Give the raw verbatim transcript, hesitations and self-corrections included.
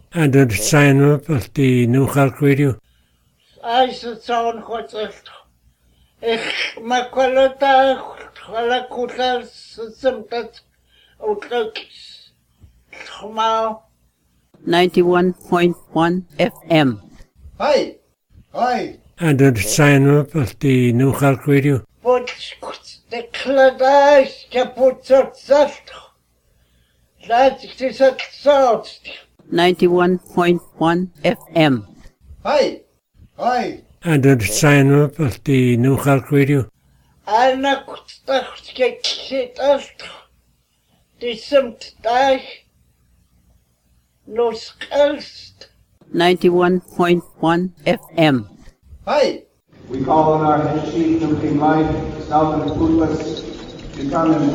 And the sign up of the New Halk Radio. I said, "Sound what's it? Ich makwalota wala kutal simtat utlokis. Khmao ninety-one point one F M. Hi. Hi. And the sign up of the New Halk Radio. But the kladais kaputzot zalt. That's the salt. ninety-one point one F M. Hi. Hi. And the sign up of the New Halk Radio. Ana kutach geksit alt. Die simt dai. No skelst. ninety-one point one F M. Hi. We call on our head chief, Nukin Mike, South and Clueless, to come and